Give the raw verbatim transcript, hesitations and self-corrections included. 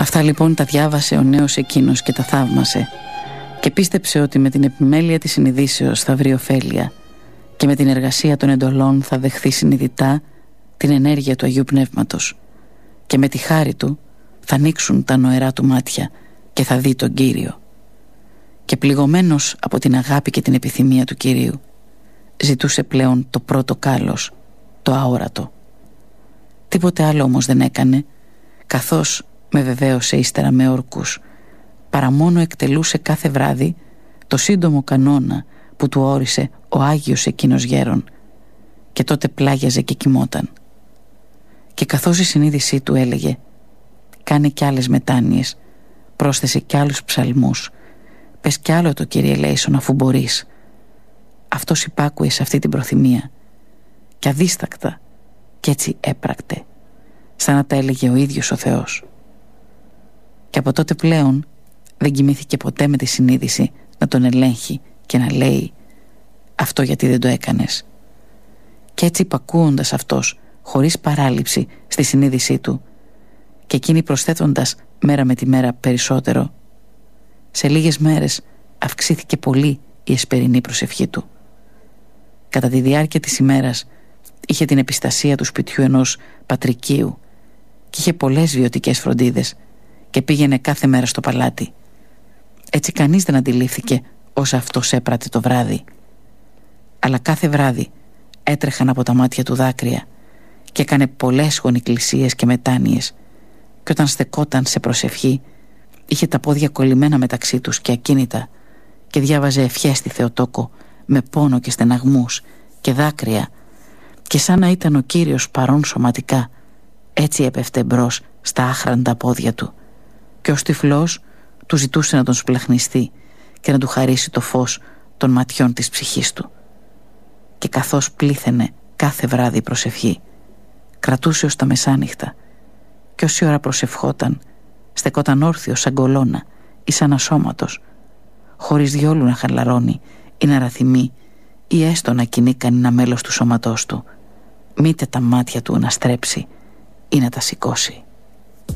Αυτά λοιπόν τα διάβασε ο νέος εκείνος και τα θαύμασε και πίστεψε ότι με την επιμέλεια της συνειδήσεως θα βρει ωφέλεια και με την εργασία των εντολών θα δεχθεί συνειδητά την ενέργεια του Αγίου Πνεύματος και με τη χάρη του θα ανοίξουν τα νοερά του μάτια και θα δει τον Κύριο. Και πληγωμένος από την αγάπη και την επιθυμία του Κυρίου ζητούσε πλέον το πρώτο κάλος, το αόρατο. Τίποτε άλλο όμως δεν έκανε, καθώς με βεβαίωσε ύστερα με όρκους, παρά μόνο εκτελούσε κάθε βράδυ το σύντομο κανόνα που του όρισε ο Άγιος εκείνος γέρον, και τότε πλάγιαζε και κοιμόταν. Και καθώς η συνείδησή του έλεγε «Κάνε κι άλλες μετάνοιες, πρόσθεσε κι άλλους ψαλμούς, πες κι άλλο το Κύριε Λέησον αφού μπορείς», αυτός υπάκουε σε αυτή την προθυμία και αδίστακτα, κι έτσι έπρακτε, σαν να τα έλεγε ο ίδιος ο Θεός. Και από τότε πλέον δεν κοιμήθηκε ποτέ με τη συνείδηση να τον ελέγχει και να λέει «Αυτό γιατί δεν το έκανες». Και έτσι υπακούοντας αυτός χωρίς παράληψη στη συνείδησή του και εκείνη προσθέτοντας μέρα με τη μέρα περισσότερο, σε λίγες μέρες αυξήθηκε πολύ η εσπερινή προσευχή του. Κατά τη διάρκεια της ημέρας είχε την επιστασία του σπιτιού ενός πατρικίου και είχε πολλές βιωτικές φροντίδες και πήγαινε κάθε μέρα στο παλάτι. Έτσι κανείς δεν αντιλήφθηκε όσα αυτός έπρατε το βράδυ. Αλλά κάθε βράδυ έτρεχαν από τα μάτια του δάκρυα και έκανε πολλές γονικλησίες και μετάνοιες, και όταν στεκόταν σε προσευχή είχε τα πόδια κολλημένα μεταξύ τους και ακίνητα και διάβαζε ευχές στη Θεοτόκο με πόνο και στεναγμούς και δάκρυα, και σαν να ήταν ο Κύριος παρόν σωματικά, έτσι έπεφτε μπρος στα άχραντα πόδια του, και ως τυφλός του ζητούσε να τον σπλαχνιστεί και να του χαρίσει το φως των ματιών της ψυχής του. Και καθώς πλήθαινε κάθε βράδυ η προσευχή, κρατούσε ως τα μεσάνυχτα, και όση ώρα προσευχόταν στεκόταν όρθιος σαν κολόνα ή σαν ασώματος, χωρίς διόλου να χαλαρώνει ή να ραθυμεί ή έστω να κινεί κανένα μέλος του σώματός του, μήτε τα μάτια του να στρέψει ή να τα σηκώσει.